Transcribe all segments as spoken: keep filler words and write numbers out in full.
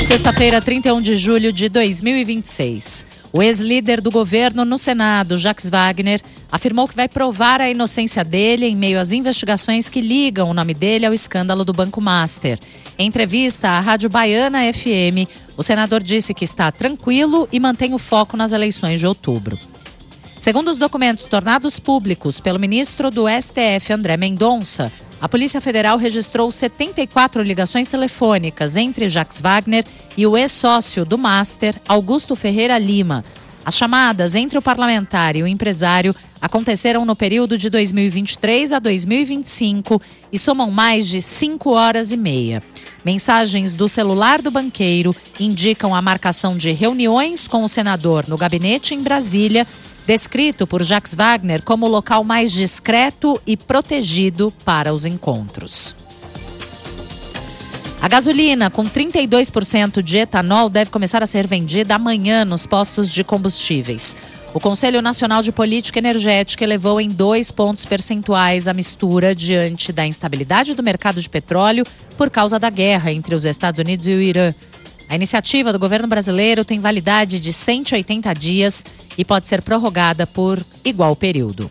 Sexta-feira, trinta e um de julho de dois mil e vinte e seis. O ex-líder do governo no Senado, Jacques Wagner, afirmou que vai provar a inocência dele em meio às investigações que ligam o nome dele ao escândalo do Banco Master. Em entrevista à Rádio Baiana F M, o senador disse que está tranquilo e mantém o foco nas eleições de outubro. Segundo os documentos tornados públicos pelo ministro do S T F, André Mendonça, a Polícia Federal registrou setenta e quatro ligações telefônicas entre Jacques Wagner e o ex-sócio do Master, Augusto Ferreira Lima. As chamadas entre o parlamentar e o empresário aconteceram no período de dois mil e vinte e três a dois mil e vinte e cinco e somam mais de cinco horas e meia. Mensagens do celular do banqueiro indicam a marcação de reuniões com o senador no gabinete em Brasília, descrito por Jacques Wagner como o local mais discreto e protegido para os encontros. A gasolina com trinta e dois por cento de etanol deve começar a ser vendida amanhã nos postos de combustíveis. O Conselho Nacional de Política Energética elevou em dois pontos percentuais a mistura diante da instabilidade do mercado de petróleo por causa da guerra entre os Estados Unidos e o Irã. A iniciativa do governo brasileiro tem validade de cento e oitenta dias e pode ser prorrogada por igual período.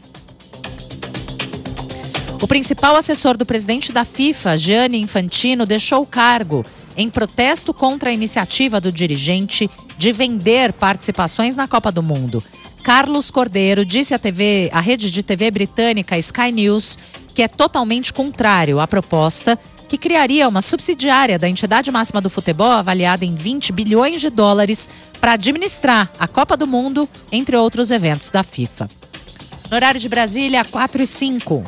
O principal assessor do presidente da FIFA, Gianni Infantino, deixou o cargo em protesto contra a iniciativa do dirigente de vender participações na Copa do Mundo. Carlos Cordeiro disse à T V, à rede de T V britânica Sky News que é totalmente contrário à proposta que criaria uma subsidiária da entidade máxima do futebol avaliada em vinte bilhões de dólares para administrar a Copa do Mundo, entre outros eventos da FIFA. No horário de Brasília, quatro e cinco.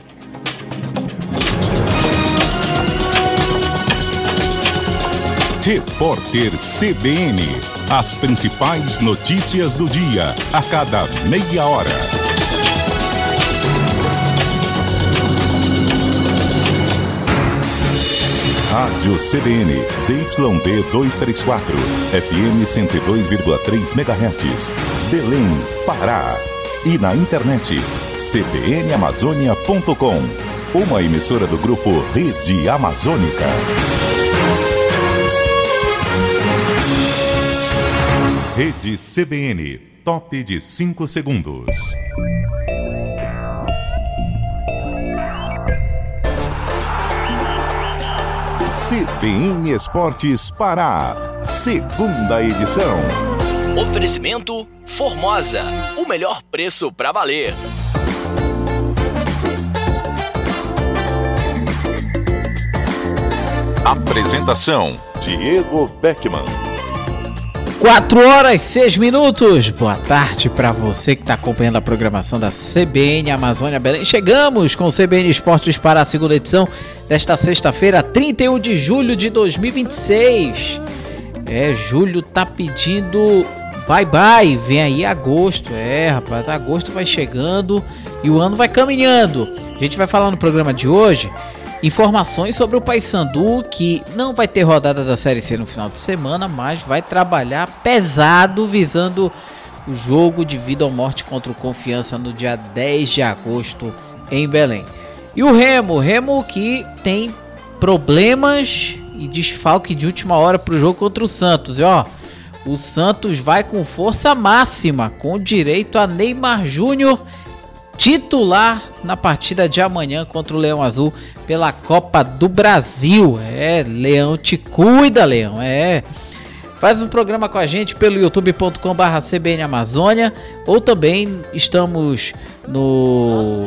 Repórter C B N. As principais notícias do dia, a cada meia hora. Rádio C B N, Z Y D duzentos e trinta e quatro, F M cento e dois vírgula três megahertz, Belém, Pará. E na internet, c b n amazônia ponto com, uma emissora do grupo Rede Amazônica. Rede C B N, top de cinco segundos. C B N Esportes Pará, segunda edição. Oferecimento Formosa, o melhor preço para valer. Apresentação: Diego Beckman. quatro horas e seis minutos. Boa tarde para você que está acompanhando a programação da C B N Amazônia Belém. Chegamos com o C B N Esportes para a segunda edição desta sexta-feira, trinta e um de julho de dois mil e vinte e seis. É, julho tá pedindo bye bye, vem aí agosto. É, rapaz, agosto vai chegando e o ano vai caminhando. A gente vai falar no programa de hoje informações sobre o Paysandu, que não vai ter rodada da Série C no final de semana, mas vai trabalhar pesado visando o jogo de vida ou morte contra o Confiança no dia dez de agosto em Belém. E o Remo, o Remo que tem problemas e desfalque de última hora para o jogo contra o Santos. E ó, o Santos vai com força máxima, com direito a Neymar Júnior titular na partida de amanhã contra o Leão Azul pela Copa do Brasil. É, Leão, te cuida, Leão. É. Faz um programa com a gente pelo youtube ponto com barra C B N Amazônia, ou também estamos no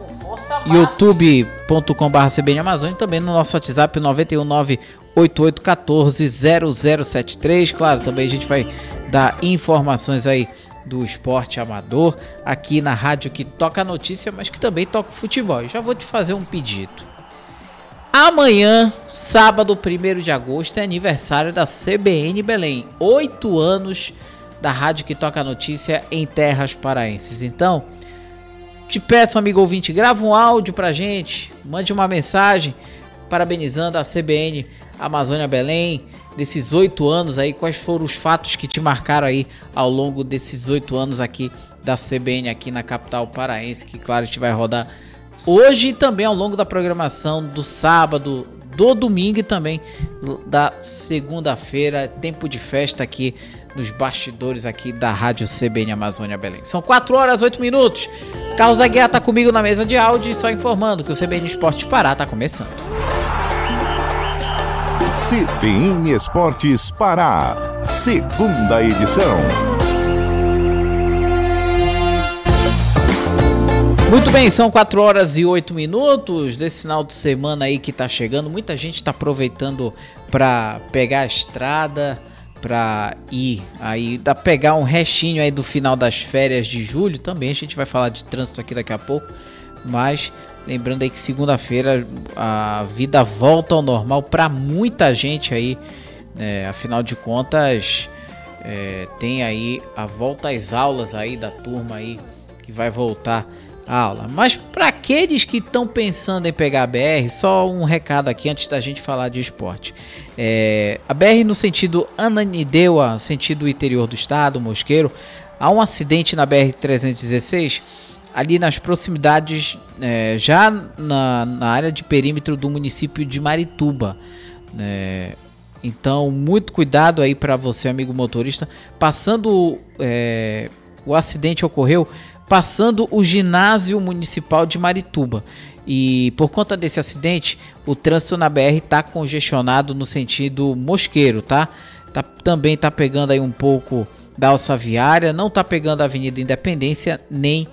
youtube ponto com barra C B N Amazônia, e também no nosso WhatsApp nove um nove oito oito um quatro zero zero sete três. Claro, também a gente vai dar informações aí do esporte amador aqui na rádio que toca a notícia, mas que também toca o futebol. Eu já vou te fazer um pedido. Amanhã, sábado, primeiro de agosto, é aniversário da C B N Belém. Oito anos da rádio que toca a notícia em terras paraenses. Então, te peço, amigo ouvinte, grava um áudio pra gente, mande uma mensagem parabenizando a C B N Amazônia Belém desses oito anos aí. Quais foram os fatos que te marcaram aí ao longo desses oito anos aqui da C B N aqui na capital paraense, que claro, a gente vai rodar hoje e também ao longo da programação do sábado, do domingo e também da segunda-feira. Tempo de festa aqui nos bastidores aqui da Rádio C B N Amazônia Belém. São quatro horas e oito minutos. Carlos Aguiar tá comigo na mesa de áudio e só informando que o C B N Esportes Pará tá começando. C B N Esportes Pará, segunda edição. Muito bem, são quatro horas e oito minutos desse final de semana aí que tá chegando. Muita gente tá aproveitando para pegar a estrada, para ir aí, da pegar um restinho aí do final das férias de julho. Também a gente vai falar de trânsito aqui daqui a pouco, mas lembrando aí que segunda-feira a vida volta ao normal para muita gente aí, né? Afinal de contas, é, tem aí a volta às aulas aí da turma aí que vai voltar a aula. Mas para aqueles que estão pensando em pegar a B R, só um recado aqui antes da gente falar de esporte. É, a B R no sentido Ananindeua, sentido interior do estado, Mosqueiro, há um acidente na B R trezentos e dezesseis, ali nas proximidades, é, já na, na área de perímetro do município de Marituba. É, então, muito cuidado aí para você, amigo motorista. Passando, é, o acidente ocorreu passando o ginásio municipal de Marituba. E por conta desse acidente, o trânsito na B R está congestionado no sentido Mosqueiro, tá? tá? Também está pegando aí um pouco da alça viária, não está pegando a Avenida Independência, nem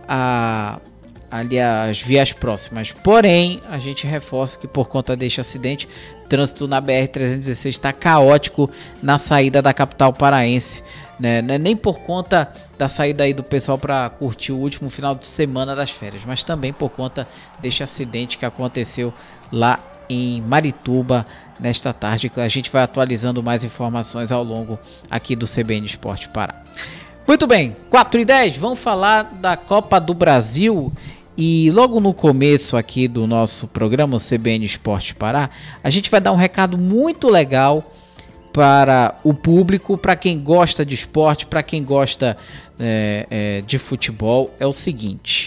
a, ali as vias próximas. Porém, a gente reforça que por conta deste acidente, o trânsito na B R trezentos e dezesseis está caótico na saída da capital paraense. Né? Não é nem por conta da saída aí do pessoal para curtir o último final de semana das férias, mas também por conta deste acidente que aconteceu lá em Marituba nesta tarde. A gente vai atualizando mais informações ao longo aqui do C B N Esporte Pará. Muito bem, quatro e dez, vamos falar da Copa do Brasil. E logo no começo aqui do nosso programa, o C B N Esporte Pará, a gente vai dar um recado muito legal para o público, para quem gosta de esporte, para quem gosta é, é, de futebol. É o seguinte,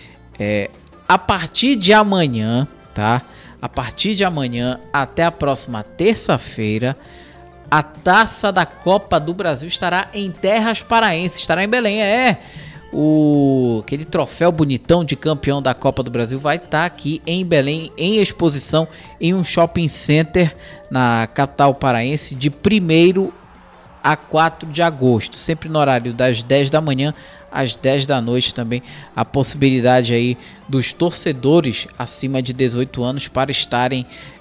é, a partir de amanhã, tá? A partir de amanhã até a próxima terça-feira, a taça da Copa do Brasil estará em terras paraenses, estará em Belém, é... O, aquele troféu bonitão de campeão da Copa do Brasil vai estar aqui em Belém, em exposição em um shopping center na capital paraense, de primeiro a quatro de agosto, sempre no horário das dez da manhã às dez da noite. Também a possibilidade aí dos torcedores acima de dezoito anos para estarem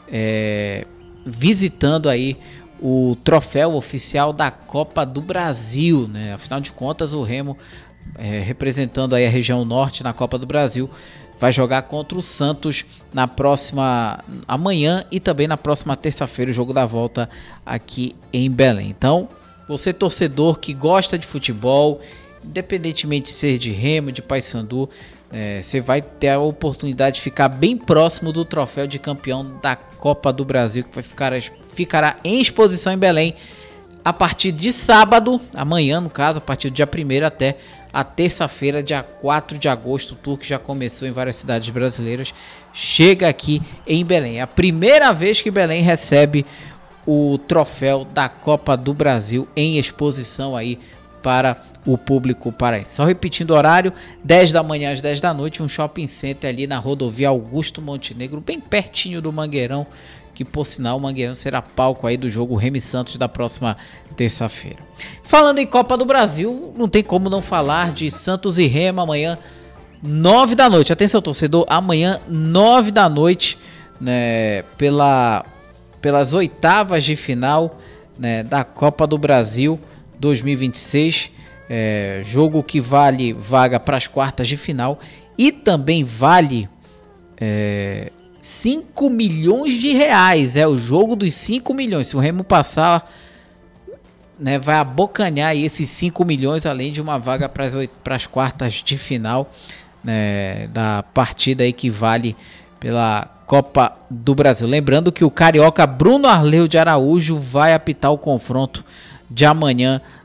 é, visitando aí o troféu oficial da Copa do Brasil, né? Afinal de contas, o Remo, É, representando aí a região norte na Copa do Brasil, vai jogar contra o Santos na próxima amanhã e também na próxima terça-feira, o jogo da volta aqui em Belém. Então, você torcedor que gosta de futebol, independentemente de ser de Remo, de Paysandu, é, você vai ter a oportunidade de ficar bem próximo do troféu de campeão da Copa do Brasil, que vai ficar, ficará em exposição em Belém a partir de sábado, amanhã no caso, a partir do dia primeiro até a terça-feira, dia quatro de agosto. O tour que já começou em várias cidades brasileiras chega aqui em Belém. É a primeira vez que Belém recebe o troféu da Copa do Brasil em exposição aí para o público paraense. Só repetindo o horário, dez da manhã às dez da noite, um shopping center ali na rodovia Augusto Montenegro, bem pertinho do Mangueirão, que por sinal o Mangueirão será palco aí do jogo Remo e Santos da próxima terça-feira. Falando em Copa do Brasil, não tem como não falar de Santos e Remo amanhã, nove da noite. Atenção, torcedor, amanhã, nove da noite, né, pela, pelas oitavas de final, né, da Copa do Brasil dois mil e vinte e seis. É, jogo que vale vaga para as quartas de final e também vale é, cinco milhões de reais. É o jogo dos cinco milhões. Se o Remo passar, né, vai abocanhar aí esses cinco milhões, além de uma vaga para as quartas de final, né, da partida aí que vale pela Copa do Brasil. Lembrando que o carioca Bruno Arleu de Araújo vai apitar o confronto de amanhã